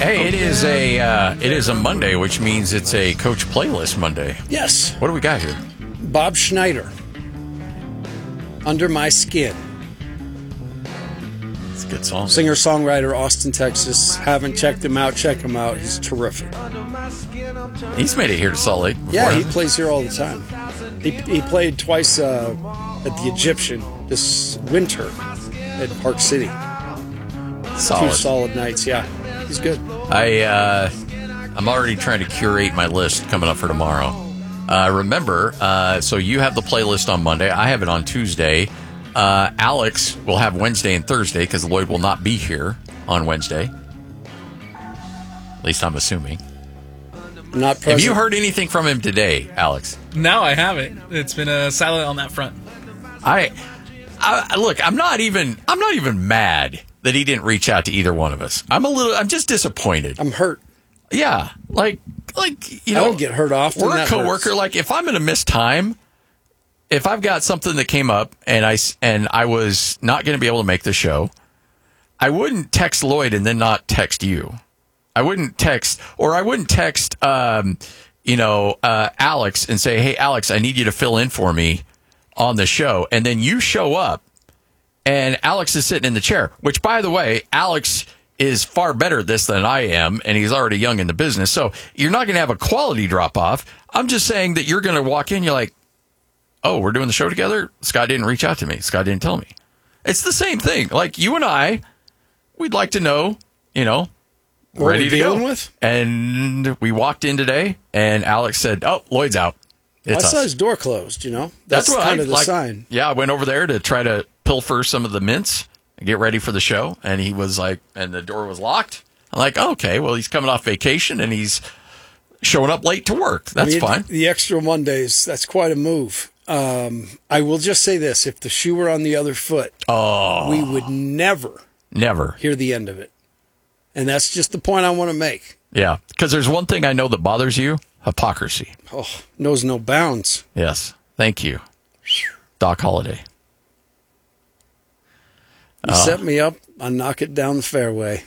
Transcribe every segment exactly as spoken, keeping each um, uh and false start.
Hey, it is a uh, it is a Monday, which means it's a Coach Playlist Monday. Yes. What do we got here? Bob Schneider. Under My Skin. It's a good song. Singer-songwriter, Austin, Texas. Haven't checked him out. Check him out. He's terrific. He's made it here to Salt Lake before. Yeah, he plays here all the time. He, he played twice uh, at the Egyptian this winter at Park City. Solid. Two solid nights, yeah. He's good. I, uh, I'm already trying to curate my list coming up for tomorrow. Uh, remember, uh, so you have the playlist on Monday. I have it on Tuesday. Uh, Alex will have Wednesday and Thursday because Lloyd will not be here on Wednesday. At least I'm assuming. Not present. Have you heard anything from him today, Alex? No, I haven't. It's been uh, silent on that front. I, I look. I'm not even. I'm not even mad that he didn't reach out to either one of us. I'm a little. I'm just disappointed. I'm hurt. Yeah, like, like you know, I don't get hurt often. We're a That coworker. hurts. Like, if I'm going to miss time, if I've got something that came up and I and I was not going to be able to make the show, I wouldn't text Lloyd and then not text you. I wouldn't text, or I wouldn't text, um, you know, uh, Alex and say, "Hey, Alex, I need you to fill in for me on the show," and then you show up, and Alex is sitting in the chair. Which, by the way, Alex is far better at this than I am, and he's already young in the business. So you're not going to have a quality drop off. I'm just saying that you're going to walk in, you're like, oh, we're doing the show together? Scott didn't reach out to me. Scott didn't tell me. It's the same thing. Like, you and I, we'd like to know, you know, What ready we to dealing go. with? And we walked in today, and Alex said, oh, Lloyd's out. It's I saw us. his door closed, you know? That's, what kind I, of the like, sign. Yeah, I went over there to try to pilfer some of the mints and get ready for the show. And he was like, and the door was locked. I'm like, oh, okay, well, he's coming off vacation and he's showing up late to work. That's I mean, fine. The extra Mondays, that's quite a move. Um, I will just say this. If the shoe were on the other foot, Oh, we would never never. hear the end of it. And that's just the point I want to make. Yeah, because there's one thing I know that bothers you, hypocrisy. Oh, knows no bounds. Yes, thank you, Doc Holliday. You Oh. set me up, I knock it down the fairway.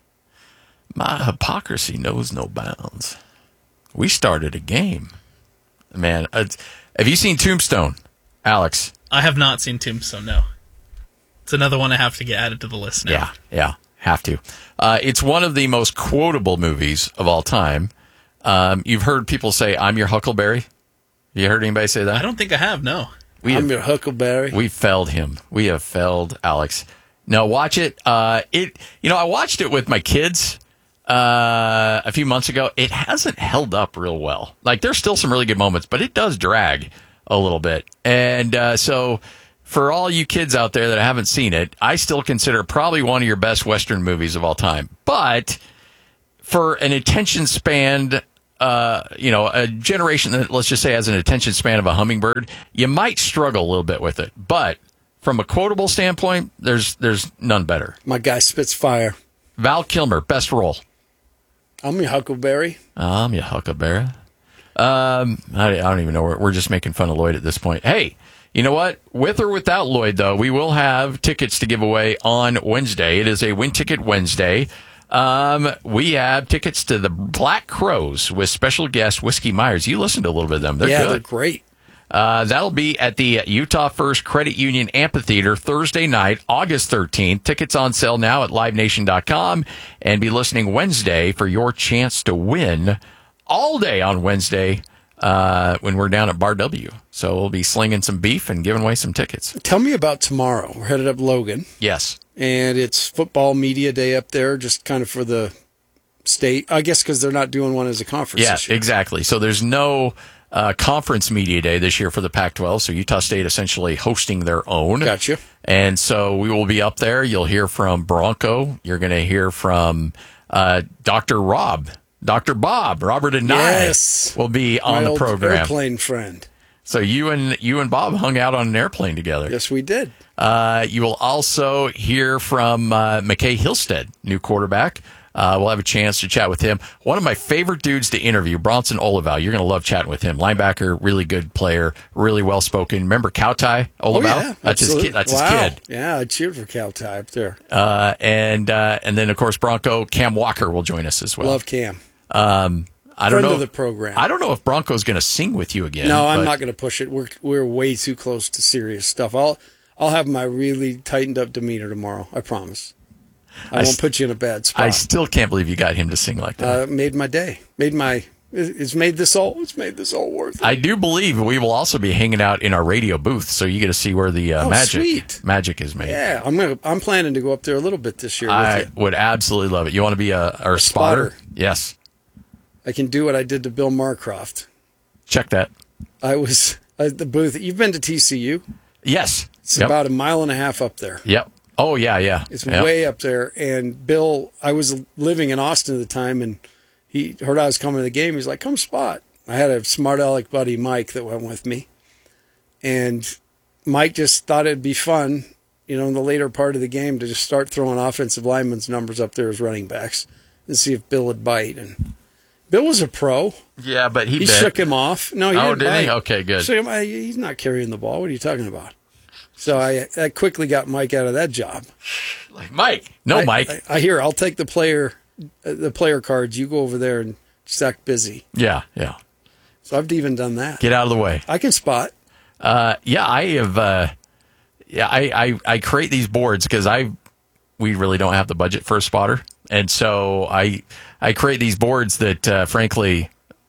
My hypocrisy knows no bounds. We started a game. Man, it's, have you seen Tombstone, Alex? I have not seen Tombstone, no. It's another one I have to get added to the list now. Yeah, yeah, have to. Uh, it's one of the most quotable movies of all time. Um, you've heard people say, I'm your Huckleberry. You heard anybody say that? I don't think I have, no. We I'm have, your Huckleberry. we failed him. We have failed Alex. No, watch it. Uh, it. You know, I watched it with my kids uh, a few months ago. It hasn't held up real well. Like, there's still some really good moments, but it does drag a little bit. And uh, so for all you kids out there that haven't seen it, I still consider it probably one of your best Western movies of all time. But for an attention span, uh, you know, a generation that, let's just say, has an attention span of a hummingbird, you might struggle a little bit with it. But from a quotable standpoint, there's there's none better. My guy spits fire. Val Kilmer, best role. I'm your Huckleberry. I'm your Huckleberry. Um, I, I don't even know. We're, we're just making fun of Lloyd at this point. Hey, you know what? With or without Lloyd, though, we will have tickets to give away on Wednesday. It is a Win Ticket Wednesday. Um, we have tickets to the Black Crows with special guest Whiskey Myers. You listened to a little bit of them. They're yeah, good. they're great. Uh, that'll be at the Utah First Credit Union Amphitheater Thursday night, August thirteenth. Tickets on sale now at live nation dot com. And be listening Wednesday for your chance to win all day on Wednesday uh, when we're down at Bar W. So we'll be slinging some beef and giving away some tickets. Tell me about tomorrow. We're headed up Logan, Yes. and it's football media day up there, just kind of for the state. I guess because they're not doing one as a conference Yeah, this year. exactly. So there's no uh, conference media day this year for the Pac twelve. So Utah State essentially hosting their own. Gotcha. And so we will be up there. You'll hear from Bronco. You're going to hear from uh, Doctor Rob, Doctor Bob, Robert and Yes. I will be on My the old program. airplane friend. So you and you and Bob hung out on an airplane together. Yes, we did. Uh, you will also hear from uh, McKay Hillstead, new quarterback Uh, we'll have a chance to chat with him. One of my favorite dudes to interview, Bronson Olival. You're going to love chatting with him. Linebacker, really good player, really well spoken. Remember Kautai Olival? Oh, yeah, that's his kid. That's wow. his kid. Yeah, I cheered for Kautai up there. Uh, and uh, and then of course Bronco Cam Walker will join us as well. Love Cam. Um, I don't Friend know of the program. I don't know if Bronco's going to sing with you again. No, I'm but- not going to push it. We're we're way too close to serious stuff. I'll I'll have my really tightened up demeanor tomorrow. I promise. I, I won't st- put you in a bad spot. I still can't believe you got him to sing like that. uh, made my day. Made my. It's made this all. It's made this all worth it. I do believe we will also be hanging out in our radio booth, so you get to see where the uh, Oh, magic sweet. magic is made. Yeah, I'm gonna. I'm planning to go up there a little bit this year. I with you. would absolutely love it. You want to be a, a spotter? spotter. Yes. I can do what I did to Bill Marcroft. Check that. I was at the booth. You've been to T C U? Yes. It's Yep. about a mile and a half up there. Yep. Oh yeah, yeah. It's Yep. way up there. And Bill, I was living in Austin at the time, and he heard I was coming to the game. He's like, "Come spot." I had a smart aleck buddy, Mike, that went with me, and Mike just thought it'd be fun, you know, in the later part of the game to just start throwing offensive linemen's numbers up there as running backs and see if Bill would bite. And Bill was a pro. Yeah, but he, He bit. shook him off. No, he Oh, didn't did he? bite. Okay, good. Shook him- I- he's not carrying the ball. What are you talking about? So I, I quickly got Mike out of that job. Like, Mike. No, I, Mike. I, I hear. I'll take the player, uh, the player cards. You go over there and just act busy. yeah, yeah. So I've even done that. Get out of the way. I can spot. Uh, yeah, I have. Uh, yeah, I, I, I create these boards because I we really don't have the budget for a spotter, and so I I create these boards that uh, frankly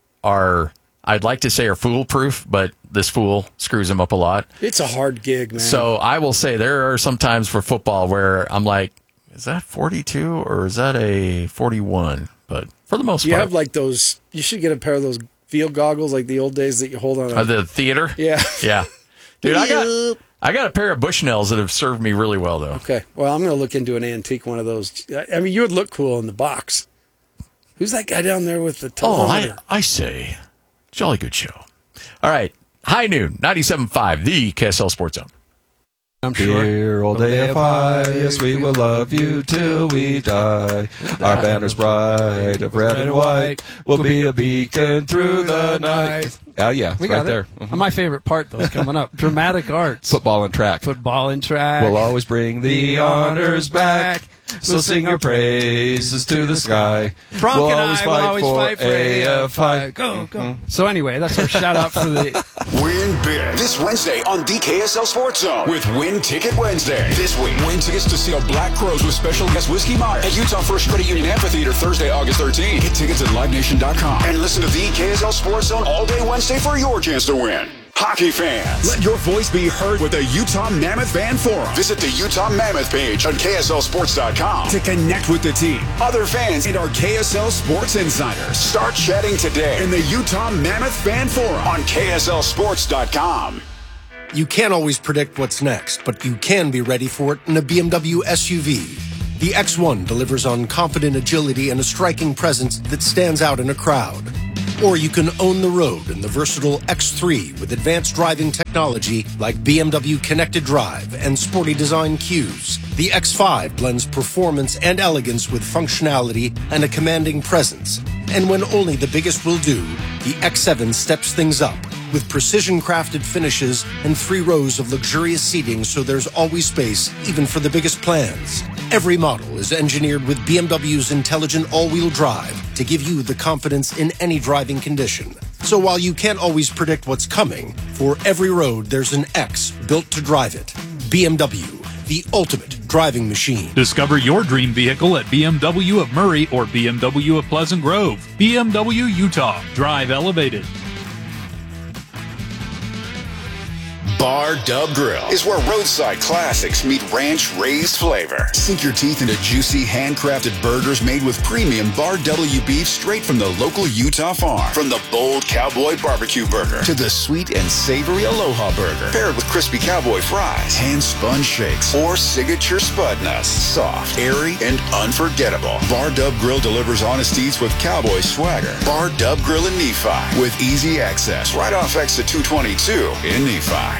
are I'd like to say are foolproof, but this fool screws them up a lot. It's a hard gig, man. So I will say there are some times for football where I'm like, is that forty-two or is that a forty-one? But for the most you part, have like those. You should get a pair of those field goggles, like the old days that you hold on. A, uh, the theater. yeah. Yeah, dude, I got I got a pair of Bushnells that have served me really well though. Okay. Well, I'm going to look into an antique one of those. I mean, you would look cool in the box. Who's that guy down there with the Oh, telemeter? I, I say, jolly good show. All right, high noon, ninety-seven point five, the K S L Sports Zone. I'm sure. Dear old A F I, yes, we will love you till we die. Our banner's bright of red and white will be a beacon through the night. Oh, yeah, We right got there. it. My favorite part, though, is coming up. Dramatic arts. Football and track. Football and track. We'll always bring the honors back. So sing your praises to the sky. Bronk we'll and always I fight will always for fight for A F I. Go, go. So anyway, that's our shout out for the... Win big this Wednesday on the K S L Sports Zone with Win Ticket Wednesday. This week, win tickets to see the Black Crows with special guest Whiskey Meyer at Utah First Credit Union Amphitheater Thursday, August thirteenth. Get tickets at live nation dot com and listen to the K S L Sports Zone all day Wednesday for your chance to win. Hockey fans, let your voice be heard with the Utah Mammoth Fan Forum. Visit the Utah Mammoth page on K S L Sports dot com to connect with the team, other fans, and our K S L Sports insiders. Start chatting today in the Utah Mammoth Fan Forum on K S L Sports dot com. You can't always predict what's next, but you can be ready for it in a B M W S U V. The X one delivers on confident agility and a striking presence that stands out in a crowd. Or you can own the road in the versatile X three with advanced driving technology like B M W Connected Drive and sporty design cues. The X five blends performance and elegance with functionality and a commanding presence. And when only the biggest will do, the X seven steps things up with precision-crafted finishes and three rows of luxurious seating so there's always space even for the biggest plans. Every model is engineered with B M W's intelligent all-wheel drive to give you the confidence in any driving condition. So while you can't always predict what's coming, for every road there's an X built to drive it. B M W, the ultimate driving machine. Discover your dream vehicle at B M W of Murray or B M W of Pleasant Grove. B M W Utah. Drive elevated. Bar Dub Grill is where roadside classics meet ranch-raised flavor. Sink your teeth into juicy, handcrafted burgers made with premium Bar W beef straight from the local Utah farm. From the bold cowboy barbecue burger to the sweet and savory Aloha burger, paired with crispy cowboy fries, hand-spun shakes, or signature spud nuts. Soft, airy, and unforgettable. Bar Dub Grill delivers honest eats with cowboy swagger. Bar Dub Grill in Nephi with easy access right off exit two twenty-two in Nephi.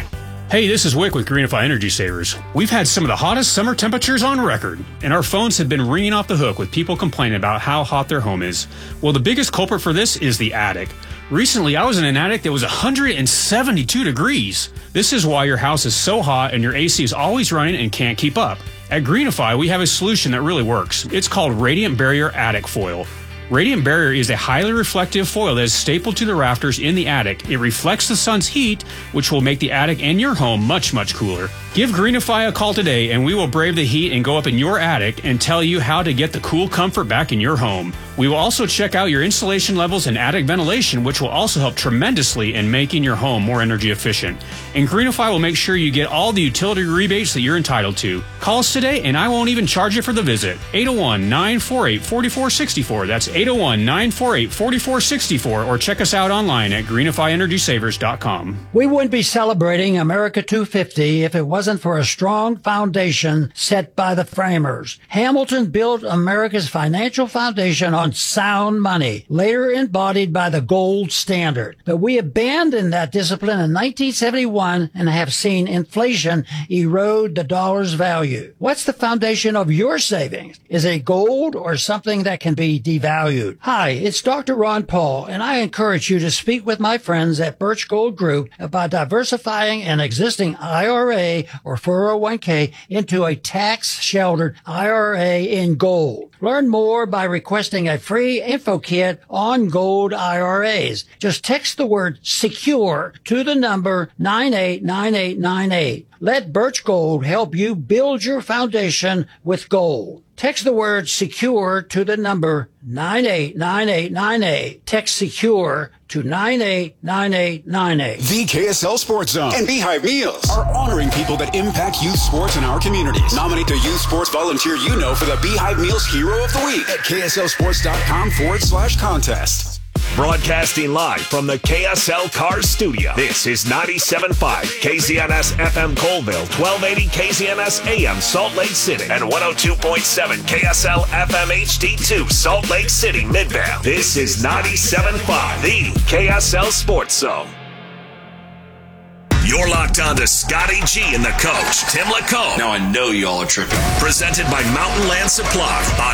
Hey, this is Wick with Greenify Energy Savers. We've had some of the hottest summer temperatures on record, and our phones have been ringing off the hook with people complaining about how hot their home is. Well, the biggest culprit for this is the attic. Recently, I was in an attic that was one hundred seventy-two degrees. This is why your house is so hot and your A C is always running and can't keep up. At Greenify, we have a solution that really works. It's called Radiant Barrier Attic Foil. Radiant Barrier is a highly reflective foil that is stapled to the rafters in the attic. It reflects the sun's heat, which will make the attic and your home much, much cooler. Give Greenify a call today and we will brave the heat and go up in your attic and tell you how to get the cool comfort back in your home. We will also check out your insulation levels and attic ventilation, which will also help tremendously in making your home more energy efficient. And Greenify will make sure you get all the utility rebates that you're entitled to. Call us today and I won't even charge you for the visit. eight oh one, nine four eight, four four six four. That's eight oh one, nine four eight, four four six four, or check us out online at greenify energy savers dot com. We wouldn't be celebrating America two fifty if it wasn't for a strong foundation set by the framers. Hamilton built America's financial foundation on sound money, later embodied by the gold standard. But we abandoned that discipline in nineteen seventy-one and have seen inflation erode the dollar's value. What's the foundation of your savings? Is it gold or something that can be devalued? Hi, it's Doctor Ron Paul, and I encourage you to speak with my friends at Birch Gold Group about diversifying an existing I R A or four oh one k into a tax-sheltered I R A in gold. Learn more by requesting a free info kit on gold I R As. Just text the word SECURE to the number nine eight nine eight nine eight. Let Birch Gold help you build your foundation with gold. Text the word SECURE to the number nine eight nine eight nine eight. Text SECURE to nine eight nine eight nine eight. The K S L Sports Zone and Beehive Meals are honoring people that impact youth sports in our communities. Nominate the youth sports volunteer you know for the Beehive Meals Hero of the Week at kslsports.com forward slash contest. Broadcasting live from the K S L Cars Studio. This is ninety-seven point five K Z N S F M Colville, twelve eighty K Z N S A M Salt Lake City, and one oh two point seven K S L F M H D two Salt Lake City, Midvale. This is ninety-seven point five, the K S L Sports Zone. You're locked on to Scotty G and the coach, Tim Lacombe. Now I know y'all are tripping. Presented by Mountain Land Supply on